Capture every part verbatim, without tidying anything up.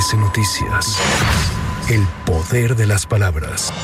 S Noticias. El poder de las palabras.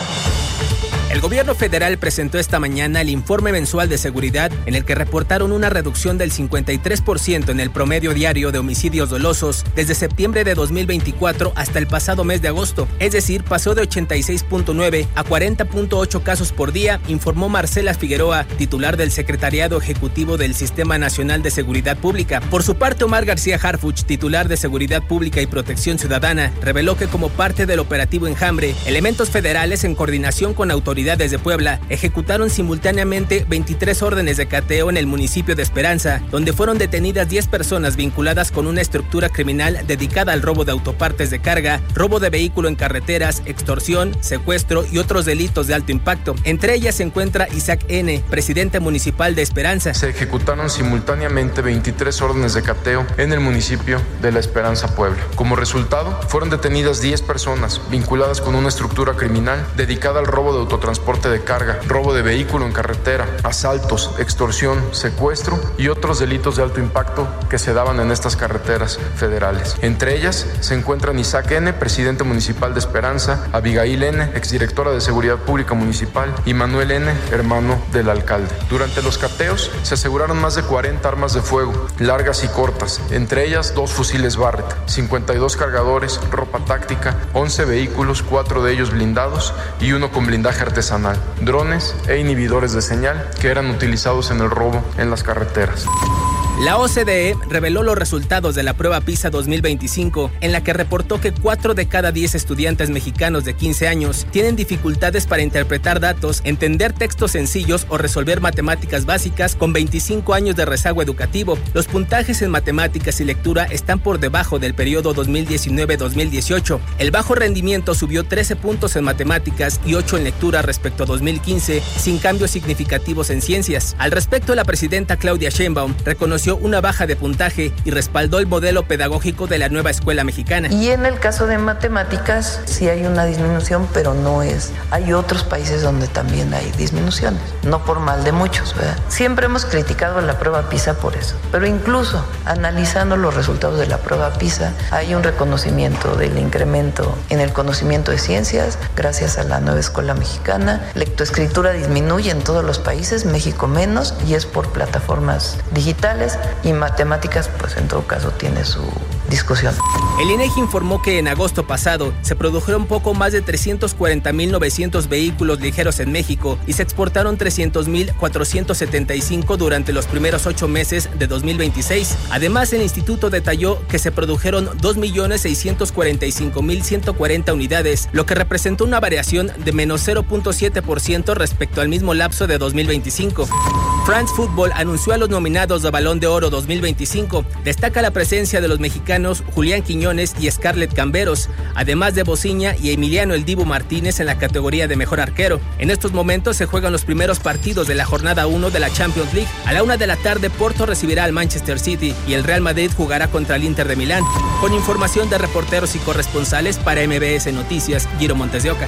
El gobierno federal presentó esta mañana el informe mensual de seguridad en el que reportaron una reducción del cincuenta y tres por ciento en el promedio diario de homicidios dolosos desde septiembre de dos mil veinticuatro hasta el pasado mes de agosto. Es decir, pasó de ochenta y seis punto nueve a cuarenta punto ocho casos por día, informó Marcela Figueroa, titular del Secretariado Ejecutivo del Sistema Nacional de Seguridad Pública. Por su parte, Omar García Harfuch, titular de Seguridad Pública y Protección Ciudadana, reveló que como parte del operativo Enjambre, elementos federales en coordinación con autoridades de Puebla ejecutaron simultáneamente veintitrés órdenes de cateo en el municipio de Esperanza, donde fueron detenidas diez personas vinculadas con una estructura criminal dedicada al robo de autopartes de carga, robo de vehículo en carreteras, extorsión, secuestro y otros delitos de alto impacto. Entre ellas se encuentra Isaac N., presidente municipal de Esperanza. Se ejecutaron simultáneamente veintitrés órdenes de cateo en el municipio de La Esperanza, Puebla. Como resultado, fueron detenidas diez personas vinculadas con una estructura criminal dedicada al robo de autotransporte transporte de carga, robo de vehículo en carretera, asaltos, extorsión, secuestro y otros delitos de alto impacto que se daban en estas carreteras federales. Entre ellas se encuentran Isaac N., presidente municipal de Esperanza, Abigail N., exdirectora de Seguridad Pública Municipal, y Manuel N., hermano del alcalde. Durante los cateos se aseguraron más de cuarenta armas de fuego, largas y cortas, entre ellas dos fusiles Barrett, cincuenta y dos cargadores, ropa táctica, once vehículos, cuatro de ellos blindados y uno con blindaje artesanal, drones e inhibidores de señal que eran utilizados en el robo en las carreteras. La O C D E reveló los resultados de la prueba PISA dos mil veinticinco, en la que reportó que cuatro de cada diez estudiantes mexicanos de quince años tienen dificultades para interpretar datos, entender textos sencillos o resolver matemáticas básicas con veinticinco años de rezago educativo. Los puntajes en matemáticas y lectura están por debajo del periodo dos mil diecinueve a dos mil dieciocho. El bajo rendimiento subió trece puntos en matemáticas y ocho en lectura respecto a dos mil quince, sin cambios significativos en ciencias. Al respecto, la presidenta Claudia Sheinbaum reconoció una baja de puntaje y respaldó el modelo pedagógico de la nueva escuela mexicana. Y en el caso de matemáticas sí hay una disminución, pero no es. Hay otros países donde también hay disminuciones, no por mal de muchos, ¿verdad? Siempre hemos criticado la prueba PISA por eso, pero incluso analizando los resultados de la prueba PISA hay un reconocimiento del incremento en el conocimiento de ciencias gracias a la nueva escuela mexicana. Lectoescritura disminuye en todos los países, México menos, y es por plataformas digitales. Y matemáticas, pues en todo caso tiene su discusión. El INEGI informó que en agosto pasado se produjeron poco más de trescientos cuarenta mil novecientos vehículos ligeros en México y se exportaron trescientos mil cuatrocientos setenta y cinco durante los primeros ocho meses de dos mil veintiséis. Además, el instituto detalló que se produjeron dos millones seiscientos cuarenta y cinco mil ciento cuarenta unidades, lo que representó una variación de menos cero punto siete por ciento respecto al mismo lapso de dos mil veinticinco. France Football anunció a los nominados de Balón de Oro dos mil veinticinco. Destaca la presencia de los mexicanos Julián Quiñones y Scarlett Camberos, además de Bociña y Emiliano El Dibu Martínez en la categoría de mejor arquero. En estos momentos se juegan los primeros partidos de la jornada uno de la Champions League. A la una de la tarde, Porto recibirá al Manchester City y el Real Madrid jugará contra el Inter de Milán. Con información de reporteros y corresponsales para M B S Noticias, Giro Montes de Oca.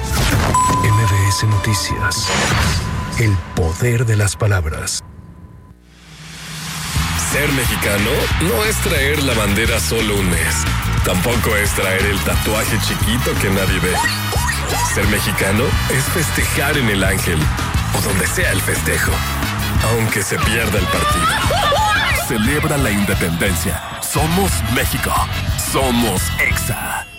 M B S Noticias. El poder de las palabras. Ser mexicano no es traer la bandera solo un mes. Tampoco es traer el tatuaje chiquito que nadie ve. Ser mexicano es festejar en el Ángel o donde sea el festejo, aunque se pierda el partido. Celebra la independencia. Somos México. Somos Exa.